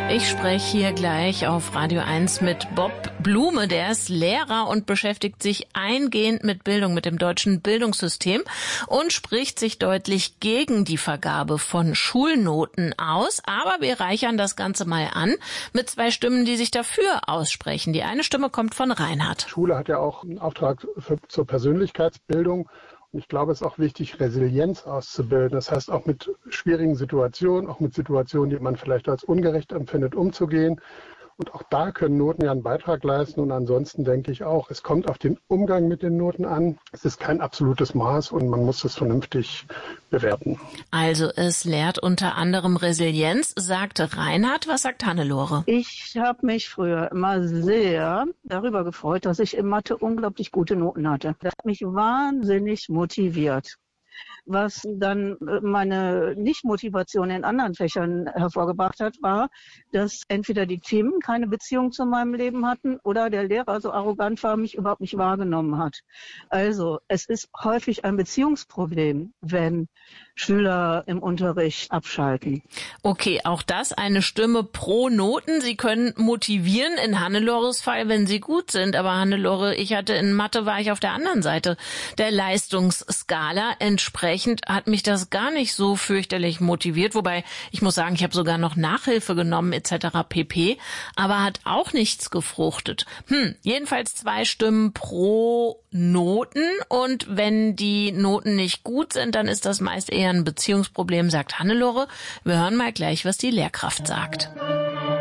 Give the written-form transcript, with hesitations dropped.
Ich spreche hier gleich auf Radio 1 mit Bob Blume. Der ist Lehrer und beschäftigt sich eingehend mit Bildung, mit dem deutschen Bildungssystem und spricht sich deutlich gegen die Vergabe von Schulnoten aus. Aber wir reichern das Ganze mal an mit zwei Stimmen, die sich dafür aussprechen. Die eine Stimme kommt von Reinhard. Schule hat ja auch einen Auftrag zur Persönlichkeitsbildung. Und ich glaube, es ist auch wichtig, Resilienz auszubilden. Das heißt, auch mit schwierigen Situationen, auch mit Situationen, die man vielleicht als ungerecht empfindet, umzugehen. Und auch da können Noten ja einen Beitrag leisten. Und ansonsten denke ich auch, es kommt auf den Umgang mit den Noten an. Es ist kein absolutes Maß und man muss es vernünftig bewerten. Also es lehrt unter anderem Resilienz, sagte Reinhard. Was sagt Hannelore? Ich habe mich früher immer sehr darüber gefreut, dass ich in Mathe unglaublich gute Noten hatte. Das hat mich wahnsinnig motiviert. Was dann meine Nichtmotivation in anderen Fächern hervorgebracht hat, war, dass entweder die Themen keine Beziehung zu meinem Leben hatten oder der Lehrer so arrogant war, mich überhaupt nicht wahrgenommen hat. Also es ist häufig ein Beziehungsproblem, wenn Schüler im Unterricht abschalten. Okay, auch das eine Stimme pro Noten. Sie können motivieren in Hannelores Fall, wenn sie gut sind. Aber Hannelore, in Mathe war ich auf der anderen Seite der Leistungsskala. Entsprechend hat mich das gar nicht so fürchterlich motiviert. Wobei, ich muss sagen, ich habe sogar noch Nachhilfe genommen etc. pp. Aber hat auch nichts gefruchtet. Jedenfalls 2 Stimmen pro Noten. Und wenn die Noten nicht gut sind, dann ist das meist eher ein Beziehungsproblem, sagt Hannelore. Wir hören mal gleich, was die Lehrkraft sagt.